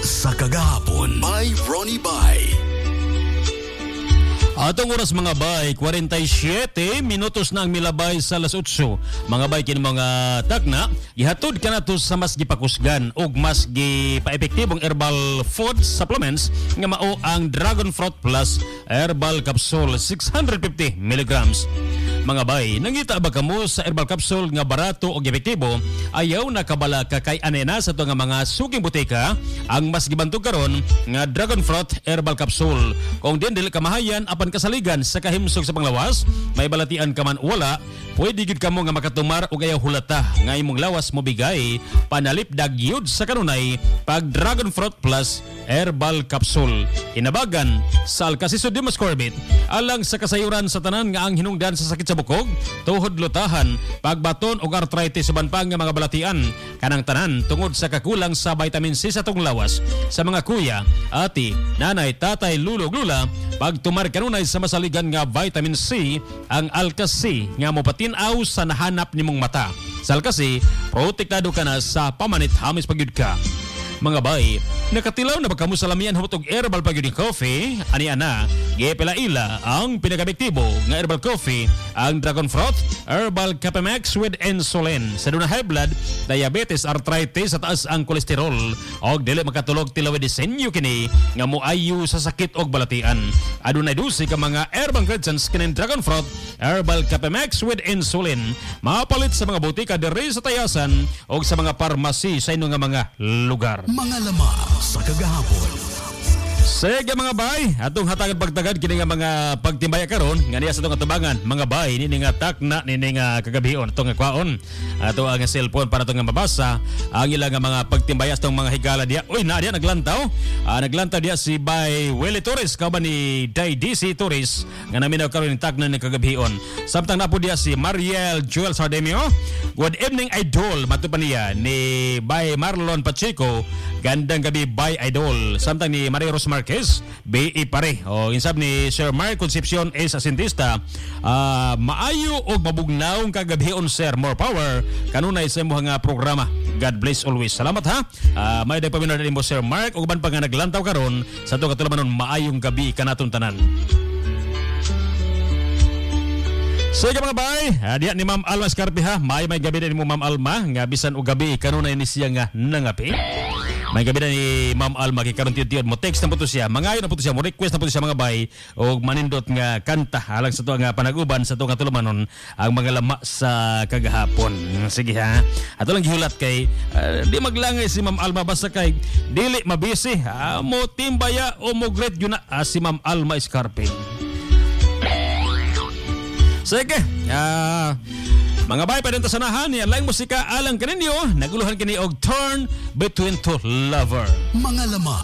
sa kagahapon by Ronnie Bay. Atong oras mga bay, 47 minutos na ang milabay sa alas 8. Mga bay, kini mga tagna, gihatod ka na to sa mas gipakusgan o mas gipa-epektibong herbal food supplements nga mao ang Dragon Fruit Plus Herbal Capsule 650 mg. Mga bay, nangita ba kamo sa herbal capsule nga barato o epektibo? Ayaw na kabala ka kay anena sa to nga mga suking butika ang mas gibantog karon nga Dragon Fruit Herbal Capsule. Kung din dili kamahayan apan kasaligan sa kahimsog sa panglawas, may balatian ka man wala, pwede gid kamo nga makatumar og ayaw hulata nga imong lawas mo bigay panalipdag yud sa kanunay pag Dragon Fruit Plus Herbal Capsule. Inabagan sa Alcasiso de Mascorbit alang sa kasayuran sa tanan nga ang hinungdan sa sakit sa bukog, tuhod lutahan, pagbaton o arthritis sa banpang nga mga balatian. Kanang tanan tungod sa kakulang sa vitamin C sa tong lawas. Sa mga kuya, ati, nanay, tatay, lulog, lula, pagtumar kanunay sa masaligan nga vitamin C, ang Alka-C nga mopatinaw sa nahanap nimong mata. Sa Alka-C, protektado ka na sa pamanit hamis pagyud ka. Mga bay, nakatilaw na ba kamo sa lamian hutog herbal pagyud coffee? Ani ana, gipila-ila ang pinakabektibo nga herbal coffee, ang Dragon Fruit Herbal Capemex with insulin. Sa duna high blood, diabetes, arthritis at taas ang kolesterol og dili makatulog tilaw disenyo kini nga moayo sa sakit og balatian. Adunay dusi ka mga herbal ingredients kinin Dragon Fruit Herbal Capemex with insulin. Mapalit sa mga butika diri sa Tayasan og sa mga pharmacy sa inyo nga mga lugar. Mga lamang sa kagahapon. Sige mga bay, atong hatagan pagtagad kini nga mga pagtimbaya karon nga niya sa itong atubangan. Mga bay, nini nga takna, nini nga kagabion, itong nga kwaon. Ato ang cellphone para itong nga mabasa. Ang ilang nga mga pagtimbaya sa itong mga higala diya. Uy, na diya, naglantaw. Naglantaw diya si Bay Willie Torres, kauban ni Day DC Torres, nga naminaw karon ni takna ni kagabion. Samtang napo diya si Mariel Joel Sardemio. Good evening, Idol. Matupan niya ni Bay Marlon Pacheco. Gandang gabi, Bay Idol. Samtang ni Maria Ros Marquez, BE pare. O insab ni Sir Mark Concepcion is asintista. Maayo og mabugnaw kagabion, Sir. More power. Kanunay sa imong nga programa. God bless always. Salamat ha. May day paminaw din mo, Sir Mark. Ug ban pa nga naglantaw karon sa to katulabanon maayong gabi kanaton tanan. Sige mga bay, diya ni Ma'am Alma Scarpi ha. May gabi din mo Ma'am Alma nga bisan og gabi kanunay ni siya nga nangapi. May gabi na ni Ma'am Alma kay karon tiyod mo text na po to siya. Mangayo na po to siya, mo request na po to siya mga bay og manindot nga kanta alang sa to nga panaguban sa to nga tulumanon ang mga lama sa kagahapon. Sige ha. Ato lang gihulat kay di maglangay si Ma'am Alma basta kay dili mabisi. Mo timbaya o mo great yun na si Ma'am Alma Scarpi. Sige, mga bay, pa rin tasanahan niya lang musika alang kaninyo, naguluhan kini og Turn Between Two Lover. Mga lamang